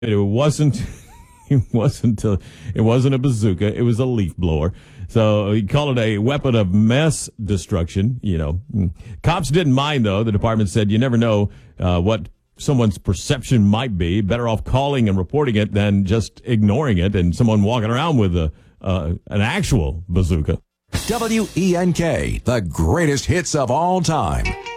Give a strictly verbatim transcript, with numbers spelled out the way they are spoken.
It wasn't. It wasn't. A, it wasn't a bazooka. It was a leaf blower. So he called it a weapon of mass destruction. You know, cops didn't mind though. The department said you never know uh, what someone's perception might be. Better off calling and reporting it than just ignoring it and someone walking around with a uh, an actual bazooka. W E N K, the greatest hits of all time.